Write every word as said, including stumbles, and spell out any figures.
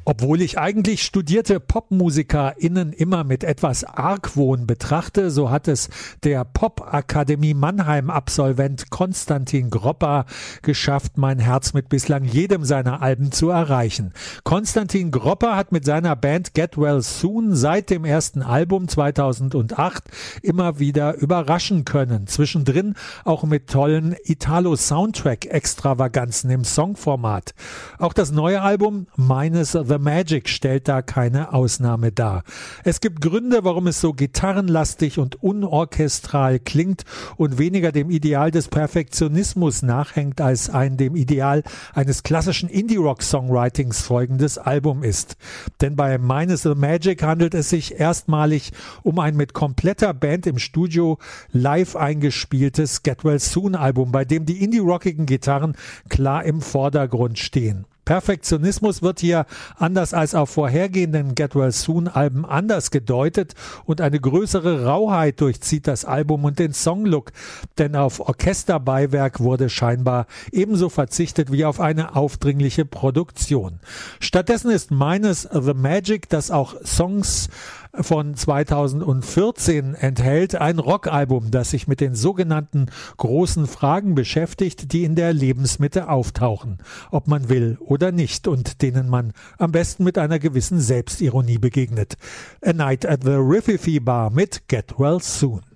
Obwohl ich eigentlich studierte PopmusikerInnen immer mit etwas Argwohn betrachte, so hat es der Popakademie Mannheim-Absolvent Konstantin Gropper geschafft, mein Herz mit bislang jedem seiner Alben zu erreichen. Konstantin Gropper hat mit seiner Band Get Well Soon seit dem ersten Album zweitausendacht immer wieder überraschen können. Zwischendrin auch mit tollen Italo-Soundtrack-Extravaganzen im Songformat. Auch das neue Album Meines The Magic stellt da keine Ausnahme dar. Es gibt Gründe, warum es so gitarrenlastig und unorchestral klingt und weniger dem Ideal des Perfektionismus nachhängt, als ein dem Ideal eines klassischen Indie-Rock-Songwritings folgendes Album ist. Denn bei Meines The Magic handelt es sich erstmalig um ein mit kompletter Band im Studio live eingespieltes Get Well Soon Album, bei dem die indie-rockigen Gitarren klar im Vordergrund stehen. Perfektionismus wird hier anders als auf vorhergehenden Get Well Soon Alben anders gedeutet und eine größere Rauheit durchzieht das Album und den Songlook, denn auf Orchesterbeiwerk wurde scheinbar ebenso verzichtet wie auf eine aufdringliche Produktion. Stattdessen ist Meines The Magic, das auch Songs von zweitausendvierzehn enthält, ein Rockalbum, das sich mit den sogenannten großen Fragen beschäftigt, die in der Lebensmitte auftauchen, ob man will oder nicht, und denen man am besten mit einer gewissen Selbstironie begegnet. A Night at the Rififi Bar mit Get Well Soon.